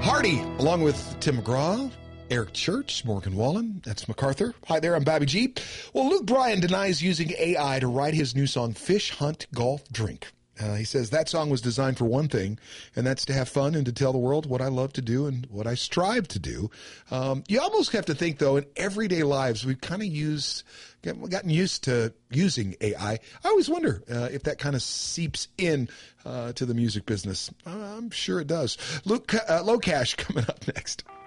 Hardy, along with Tim McGraw, Eric Church, Morgan Wallen, that's MacArthur. Hi there, I'm Bobby G. Well, Luke Bryan denies using AI to write his new song, Fish Hunt Golf Drink. He says that song was designed for one thing, and that's to have fun and to tell the world what I love to do and what I strive to do. You almost have to think, though, in everyday lives, we've kind of gotten used to using AI. I always wonder if that kind of seeps in to the music business. I'm sure it does. Low Cash coming up next.